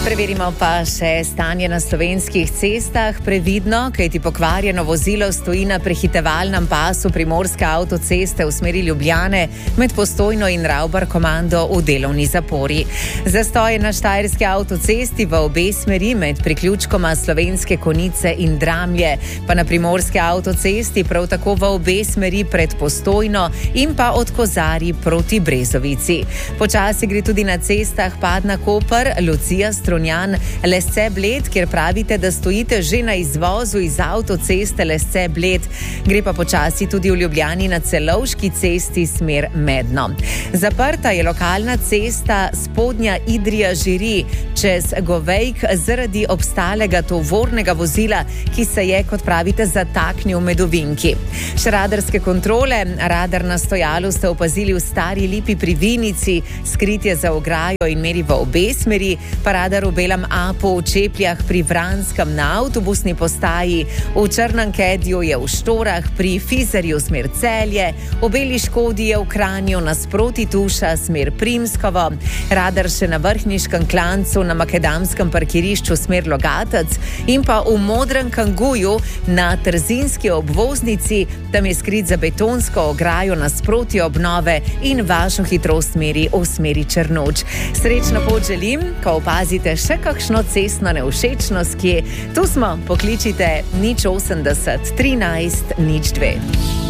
Preverimo pa še stanje na slovenskih cestah. Previdno, kajti pokvarjeno vozilo stoji na prehitevalnem pasu Primorske avtoceste v smeri Ljubljane med Postojno in Ravbar-Komando v delovni zapori. Zastoj je na Štajerski avtocesti v obe smeri med priključkoma Slovenske Konjice in Dramlje, pa na Primorske avtocesti prav tako v obe smeri pred Postojno in pa od Kozarij proti Brezovici. Počasi gre tudi na cestah Padna-Koper, Lucija-Strunjan, Lesce-Bled, kjer pravite, da stojite že na izvozu iz avtoceste Lesce-Bled. Gre pa počasi tudi v Ljubljani na Celovški cesti smer Medno. Zaprta je lokalna cesta Spodnja Idrija-Žiri čez Govejk zaradi obstalega tovornega vozila, ki se je, kot pravite, zataknil med ovinki. Še radarske kontrole. Radar na stojalu ste opazili v Stari Lipi pri Vinici, skritje za ograjo in meri v obe smeri, pa radar v Belem Apu v Čepljah pri Vranskem na avtobusni postaji, v Črnem Kedju je v Štorah pri Fizerju smer Celje, v Beli Škodi je v Kranju nasproti Tuša smer Primskovo, radar še na Vrhniškem klancu na Makedamskem parkirišču smer Logatec in pa v Modrem Kanguju na Trzinski obvoznici, tam je skrit za betonsko ograjo nasproti obnove in vašo hitrost meri v smeri Črnuč. Srečno pot želim, ko opazite še kakšno cestno nevšečnost, kje tu smo, pokličite 080 13 02.